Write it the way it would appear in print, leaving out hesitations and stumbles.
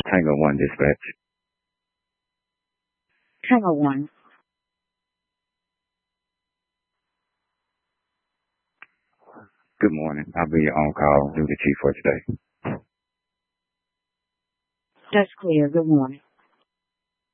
Tango 1 dispatch. Tango 1. Good morning. I'll be your on-call duty chief for today. That's clear. Good morning.